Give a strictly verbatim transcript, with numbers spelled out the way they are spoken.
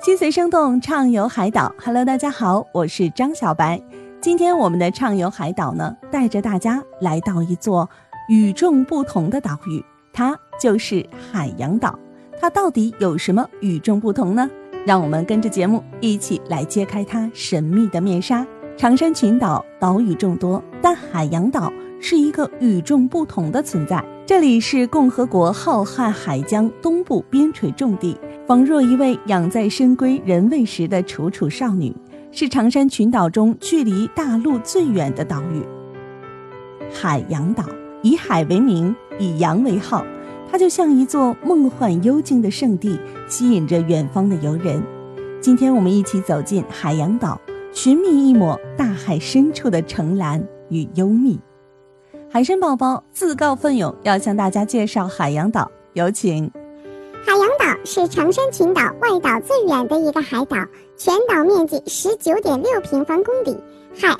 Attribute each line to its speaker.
Speaker 1: 心随声动，畅游海岛。Hello， 大家好，我是张小白。今天我们的畅游海岛呢，带着大家来到一座与众不同的岛屿，它就是海洋岛。它到底有什么与众不同呢？让我们跟着节目一起来揭开它神秘的面纱。长山群岛岛屿众多，但海洋岛是一个与众不同的存在。这里是共和国浩瀚海疆东部边陲重地，仿若一位养在深闺人未识的楚楚少女，是长山群岛中距离大陆最远的岛屿。海洋岛以海为名，以洋为号，它就像一座梦幻幽静的圣地，吸引着远方的游人。今天我们一起走进海洋岛，寻觅一抹大海深处的澄蓝与幽秘。海参宝宝自告奋勇要向大家介绍海洋岛，有请。
Speaker 2: 海洋岛是长山群岛外岛最远的一个海岛，全岛面积 十九点六平方公里，海